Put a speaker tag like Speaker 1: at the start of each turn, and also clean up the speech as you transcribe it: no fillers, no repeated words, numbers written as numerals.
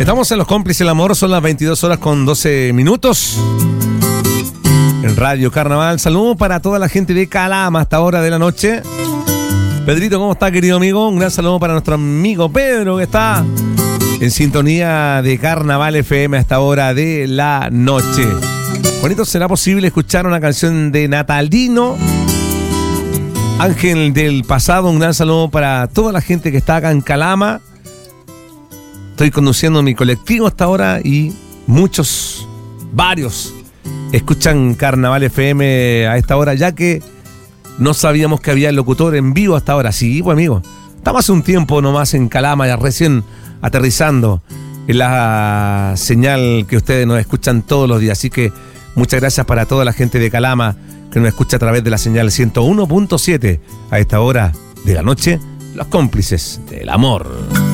Speaker 1: Estamos en Los Cómplices del Amor, son las 22 horas con 12 minutos. En Radio Carnaval, saludos para toda la gente de Calama hasta hora de la noche. Pedrito, ¿cómo está, querido amigo? Un gran saludo para nuestro amigo Pedro, que está en sintonía de Carnaval FM a esta hora de la noche. Juanito, ¿será posible escuchar una canción de Natalino? Ángel del Pasado, un gran saludo para toda la gente que está acá en Calama. Estoy conduciendo mi colectivo hasta ahora y varios, escuchan Carnaval FM a esta hora, ya que no sabíamos que había locutor en vivo hasta ahora. Sí, pues amigo, estamos hace un tiempo nomás en Calama, ya recién aterrizando en la señal que ustedes nos escuchan todos los días. Así que muchas gracias para toda la gente de Calama que nos escucha a través de la señal 101.7 a esta hora de la noche. Los Cómplices del Amor.